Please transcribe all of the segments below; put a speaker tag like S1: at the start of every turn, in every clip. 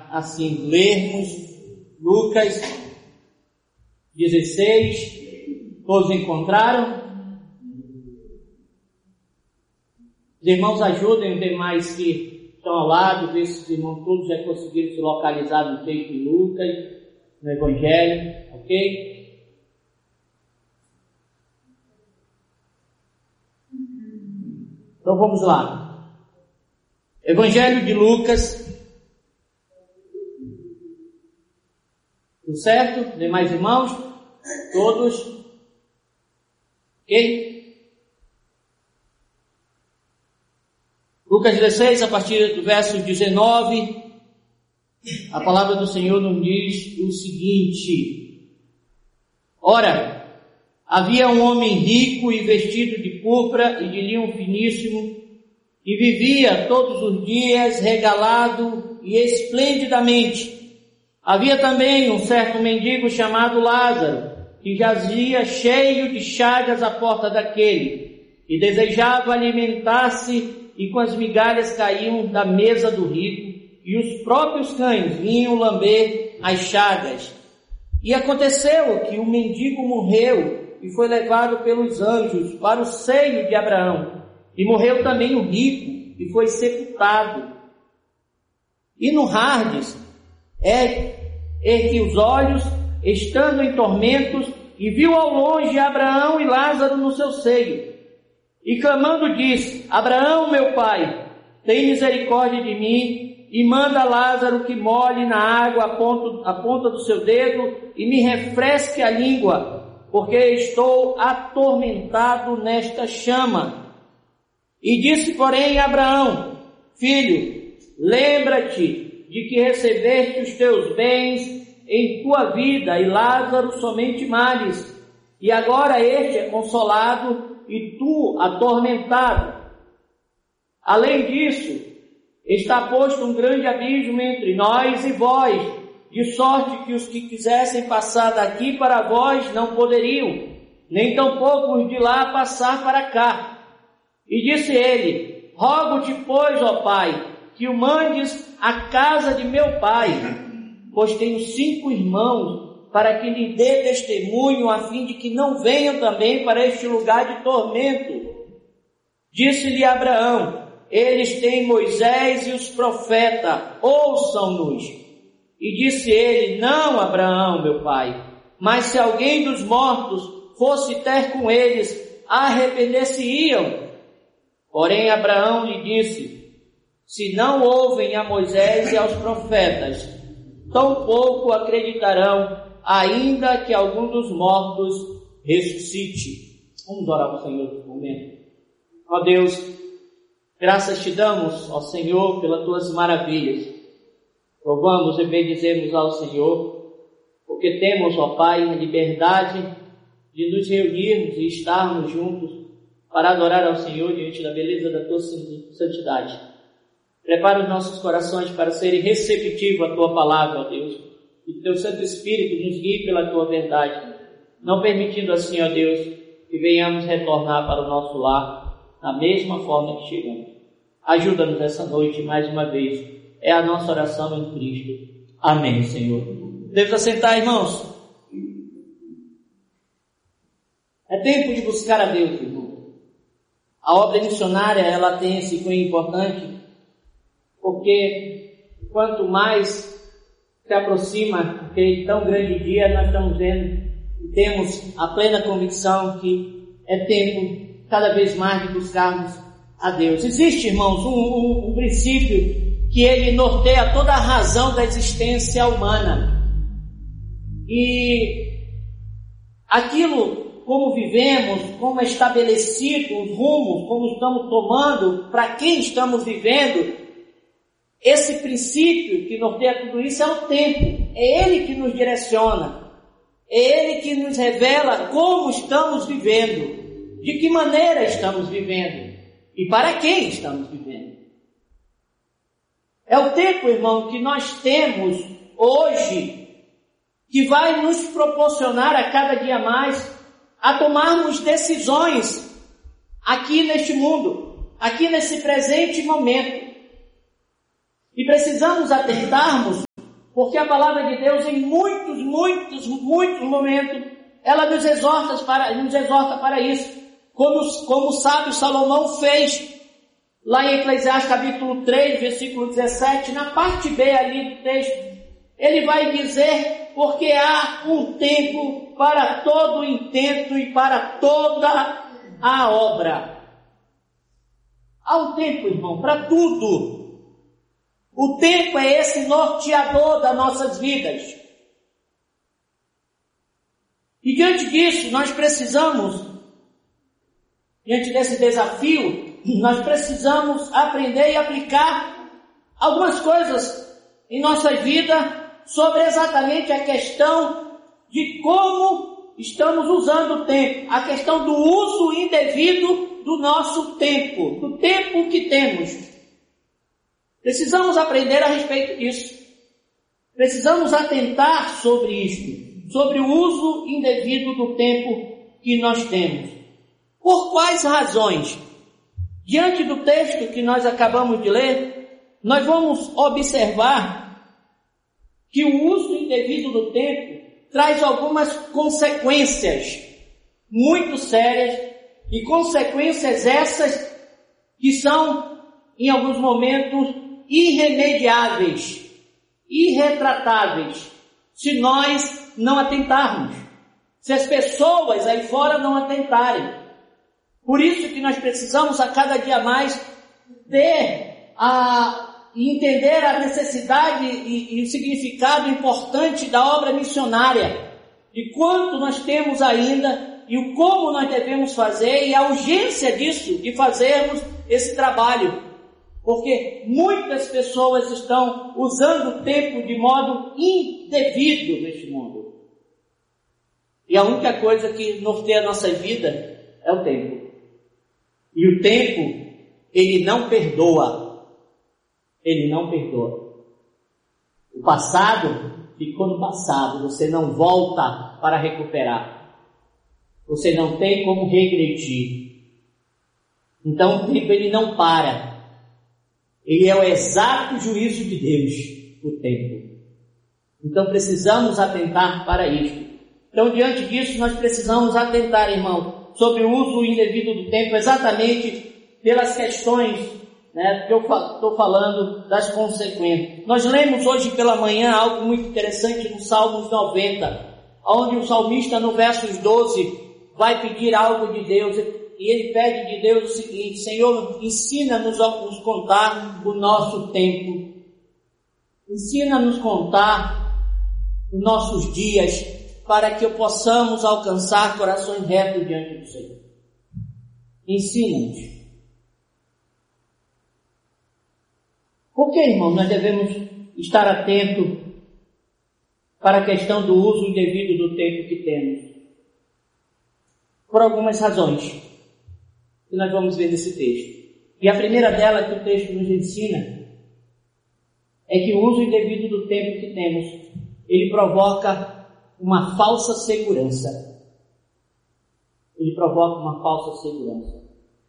S1: assim lermos Lucas 16. Todos encontraram? Os irmãos ajudem os demais que estão ao lado, ver se os irmãos todos já conseguiram se localizar no texto de Lucas, no Evangelho, ok? Então vamos lá. Evangelho de Lucas. Tudo certo? Demais irmãos? Todos? Ok? Lucas 16, a partir do verso 19, a palavra do Senhor nos diz o seguinte: Ora, havia um homem rico e vestido de púrpura e de linho finíssimo, e vivia todos os dias regalado e esplendidamente. Havia também um certo mendigo chamado Lázaro, que jazia cheio de chagas à porta daquele, e desejava alimentar-se, e com as migalhas caíam da mesa do rico, e os próprios cães vinham lamber as chagas. E aconteceu que o mendigo morreu, e foi levado pelos anjos para o seio de Abraão. E morreu também o rico, e foi sepultado. E no Hardes, ergue os olhos, estando em tormentos, e viu ao longe Abraão e Lázaro no seu seio. E clamando disse: Abraão, meu pai, tem misericórdia de mim, e manda Lázaro que molhe na água a ponta do seu dedo, e me refresque a língua, porque estou atormentado nesta chama. E disse, porém, Abraão: Filho, lembra-te de que recebeste os teus bens em tua vida, e Lázaro somente males, e agora este é consolado, e tu atormentado. Além disso, está posto um grande abismo entre nós e vós, de sorte que os que quisessem passar daqui para vós não poderiam, nem tampouco os de lá passar para cá. E disse ele: Rogo-te, pois, ó Pai, que o mandes à casa de meu pai, pois tenho 5 irmãos, para que lhe dê testemunho, a fim de que não venham também para este lugar de tormento. Disse-lhe Abraão: Eles têm Moisés e os profetas, ouçam-nos. E disse ele: Não, Abraão, meu pai, mas se alguém dos mortos fosse ter com eles, arrepender-se-iam. Porém Abraão lhe disse: Se não ouvem a Moisés e aos profetas, tampouco acreditarão, ainda que algum dos mortos ressuscite. Vamos orar ao Senhor nesse momento. Ó Deus, graças te damos, ó Senhor, pelas tuas maravilhas. Louvamos e bendizemos ao Senhor, porque temos, ó Pai, a liberdade de nos reunirmos e estarmos juntos para adorar ao Senhor diante da beleza da tua santidade. Prepara os nossos corações para serem receptivos à tua palavra, ó Deus, e que teu Santo Espírito nos guie pela tua verdade, não permitindo assim, ó Deus, que venhamos retornar para o nosso lar da mesma forma que chegamos. Ajuda-nos essa noite mais uma vez. É a nossa oração em Cristo. Amém, Senhor. Devemos assentar, irmãos. É tempo de buscar a Deus, irmão. A obra missionária, ela tem esse cunho importante, porque quanto mais se aproxima aquele tão grande dia, nós estamos vendo e temos a plena convicção que é tempo cada vez mais de buscarmos a Deus. Existe, irmãos, um princípio que ele norteia toda a razão da existência humana. E aquilo, como vivemos, como é estabelecido, os rumos, como estamos tomando, para quem estamos vivendo, esse princípio que norteia tudo isso é o tempo. É ele que nos direciona. É ele que nos revela como estamos vivendo, de que maneira estamos vivendo e para quem estamos vivendo. É o tempo, irmão, que nós temos hoje, que vai nos proporcionar a cada dia mais a tomarmos decisões aqui neste mundo, aqui nesse presente momento. E precisamos atentarmos Porque a palavra de Deus, em muitos momentos, ela nos exorta para isso. Como o sábio Salomão fez, lá em Eclesiastes capítulo 3, versículo 17, na parte B ali do texto, ele vai dizer: porque há um tempo para todo intento e para toda a obra. Há um tempo, irmão, para tudo. O tempo é esse norteador das nossas vidas. E diante disso, nós precisamos, diante desse desafio, nós precisamos aprender e aplicar algumas coisas em nossa vida sobre exatamente a questão de como estamos usando o tempo, a questão do uso indevido do nosso tempo, do tempo que temos. Precisamos aprender a respeito disso. Precisamos atentar sobre isto, sobre o uso indevido do tempo que nós temos. Por quais razões? Diante do texto que nós acabamos de ler, nós vamos observar que o uso indevido do tempo traz algumas consequências muito sérias, e consequências essas que são, em alguns momentos, irremediáveis, irretratáveis, se nós não atentarmos, se as pessoas aí fora não atentarem. Por isso que nós precisamos a cada dia mais entender a necessidade e o significado importante da obra missionária, de quanto nós temos ainda e o como nós devemos fazer e a urgência disso, de fazermos esse trabalho, porque muitas pessoas estão usando o tempo de modo indevido neste mundo. E a única coisa que norteia a nossa vida é o tempo. E o tempo, ele não perdoa. Ele não perdoa. O passado ficou no passado, você não volta para recuperar. Você não tem como regredir. Então o tempo, ele não para. Ele é o exato juízo de Deus, o tempo. Então precisamos atentar para isso. Então diante disso nós precisamos atentar, irmão, sobre o uso indevido do tempo, exatamente pelas questões, que eu estou falando das consequências. Nós lemos hoje pela manhã algo muito interessante no Salmos 90, onde o salmista no versos 12 vai pedir algo de Deus, e ele pede de Deus o seguinte: Senhor, ensina-nos a nos contar o nosso tempo, ensina-nos contar os nossos dias, para que possamos alcançar corações retos diante do Senhor. Ensina-nos. Por que, irmão, nós devemos estar atentos para a questão do uso indevido do tempo que temos? Por algumas razões que nós vamos ver nesse texto. E a primeira dela que o texto nos ensina é que o uso indevido do tempo que temos, ele provoca uma falsa segurança. Ele provoca uma falsa segurança.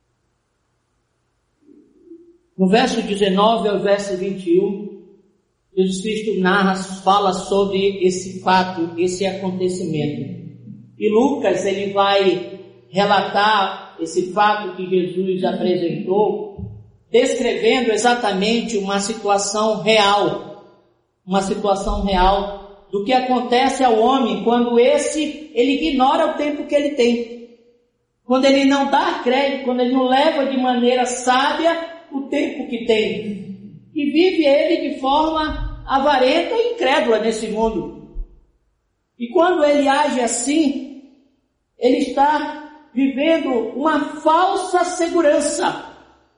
S1: No verso 19 ao verso 21, Jesus Cristo fala sobre esse fato, esse acontecimento. E Lucas, ele vai relatar esse fato que Jesus apresentou, descrevendo exatamente uma situação real do que acontece ao homem quando ele ignora o tempo que ele tem, quando ele não dá crédito, quando ele não leva de maneira sábia o tempo que tem, e vive ele de forma avarenta e incrédula nesse mundo. E quando ele age assim, ele está vivendo uma falsa segurança.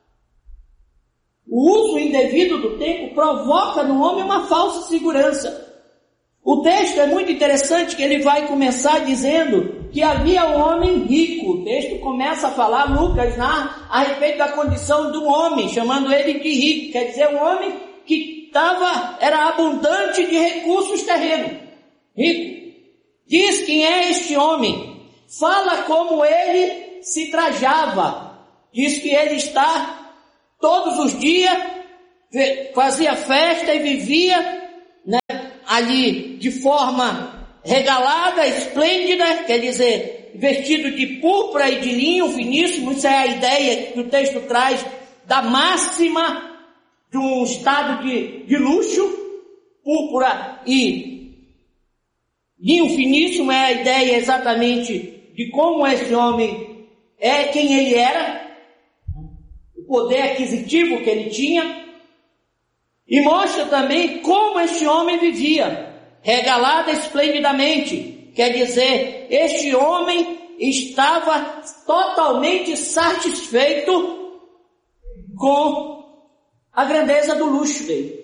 S1: O uso indevido do tempo provoca no homem uma falsa segurança. O texto é muito interessante, que ele vai começar dizendo que havia um homem rico. O texto começa a falar, Lucas, a respeito da condição do homem, chamando ele de rico. Quer dizer, um homem que era abundante de recursos terrenos. Rico. Diz quem é este homem. Fala como ele se trajava. Diz que ele está todos os dias, fazia festa e vivia, ali de forma regalada, esplêndida, quer dizer, vestido de púrpura e de linho finíssimo. Isso é a ideia que o texto traz da máxima de um estado de luxo. Púrpura e linho finíssimo é a ideia exatamente de como esse homem é, quem ele era, o poder aquisitivo que ele tinha, e mostra também como este homem vivia, regalado esplendidamente. Quer dizer, este homem estava totalmente satisfeito com a grandeza do luxo dele.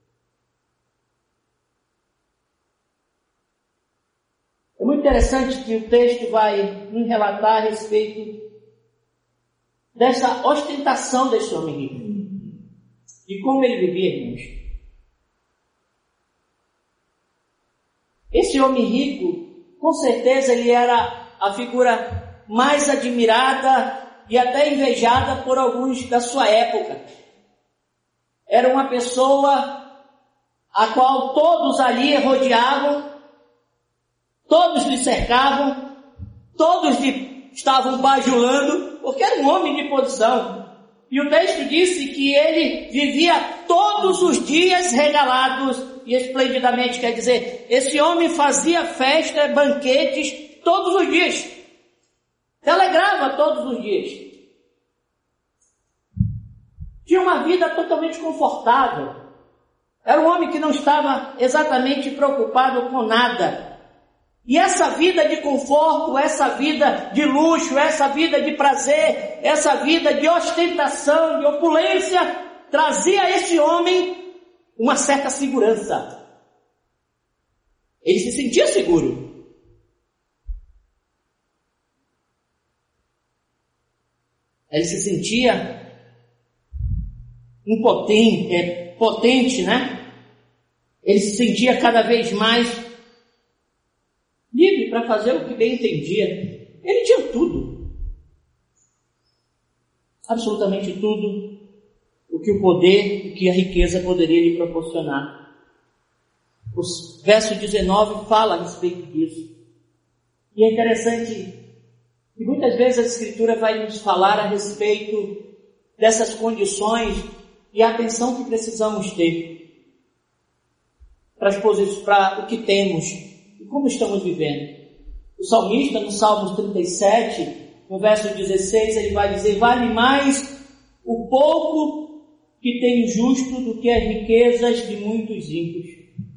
S1: É muito interessante que o texto vai nos relatar a respeito dessa ostentação desse homem rico, de como ele vivia, irmãos. Esse homem rico, com certeza, ele era a figura mais admirada e até invejada por alguns da sua época. Era uma pessoa a qual todos ali rodeavam, todos lhe cercavam, todos lhe estavam bajulando, porque era um homem de posição. E o texto disse que ele vivia todos os dias regalados e esplendidamente. Quer dizer, esse homem fazia festa, banquetes todos os dias. Se alegrava todos os dias. Tinha uma vida totalmente confortável. Era um homem que não estava exatamente preocupado com nada. E essa vida de conforto, essa vida de luxo, essa vida de prazer, essa vida de ostentação, de opulência, trazia a esse homem uma certa segurança. Ele se sentia seguro. Ele se sentia potente, né? Ele se sentia cada vez mais livre para fazer o que bem entendia. Ele tinha tudo. Absolutamente tudo o que o poder e que a riqueza poderia lhe proporcionar. O verso 19 fala a respeito disso. E é interessante que muitas vezes a Escritura vai nos falar a respeito dessas condições e a atenção que precisamos ter para o que temos e como estamos vivendo. O salmista, no Salmos 37, no verso 16, ele vai dizer: vale mais o pouco que tem o justo do que as riquezas de muitos ímpios.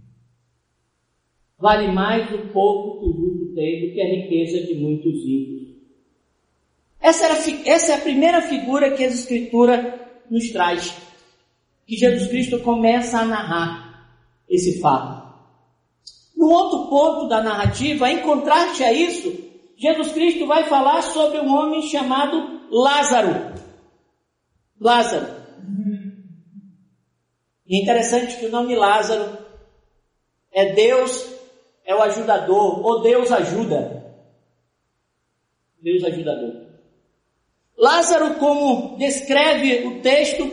S1: Vale mais o pouco que o justo tem do que a riqueza de muitos ímpios. Essa é a primeira figura que a Escritura nos traz, que Jesus Cristo começa a narrar esse fato. No outro ponto da narrativa, em contraste a isso, Jesus Cristo vai falar sobre um homem chamado Lázaro. Lázaro. E é interessante que o nome Lázaro é Deus, é o ajudador, ou Deus ajuda. Deus ajudador. Lázaro, como descreve o texto,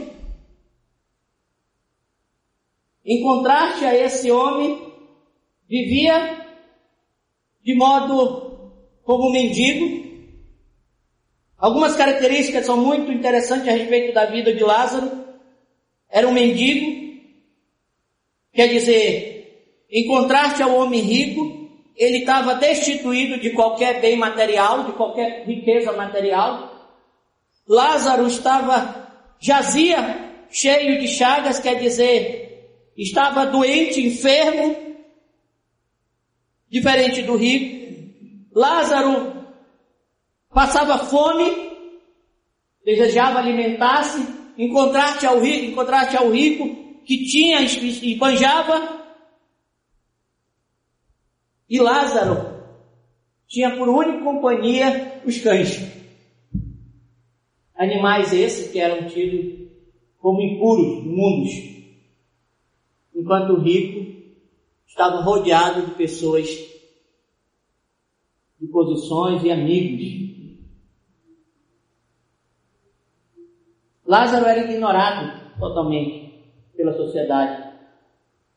S1: em contraste a esse homem, vivia de modo como mendigo. Algumas características são muito interessantes a respeito da vida de Lázaro. Era um mendigo, quer dizer, em contraste ao homem rico, ele estava destituído de qualquer bem material, de qualquer riqueza material. Lázaro jazia cheio de chagas, quer dizer, estava doente, enfermo, diferente do rico. Lázaro passava fome, desejava alimentar-se, em contraste ao rico que tinha e banjava. E Lázaro tinha por única companhia os cães. Animais esses que eram tidos como impuros, imundos. Enquanto o rico estava rodeado de pessoas, de posições e amigos. Lázaro era ignorado totalmente pela sociedade.